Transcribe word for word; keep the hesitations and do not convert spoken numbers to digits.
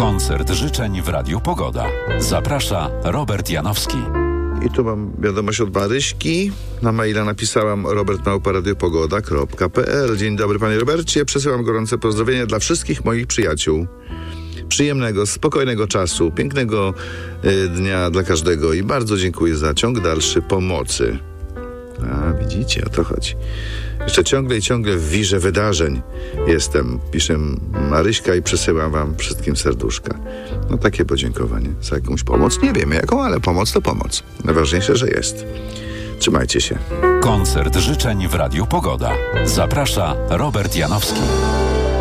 Koncert życzeń w Radiu Pogoda. Zaprasza Robert Janowski. I tu mam wiadomość od Maryśki. Na maila napisałam robert małpa radiopogoda kropka p l. Dzień dobry, panie Robercie. Przesyłam gorące pozdrowienia dla wszystkich moich przyjaciół. Przyjemnego, spokojnego czasu, pięknego y, dnia dla każdego i bardzo dziękuję za ciąg dalszy pomocy. A, widzicie, o to chodzi. Jeszcze ciągle i ciągle w wirze wydarzeń jestem, pisze Maryśka i przesyłam wam wszystkim serduszka. No takie podziękowanie za jakąś pomoc. Nie wiemy jaką, ale pomoc to pomoc. Najważniejsze, że jest. Trzymajcie się. Koncert życzeń w Radiu Pogoda. Zaprasza Robert Janowski.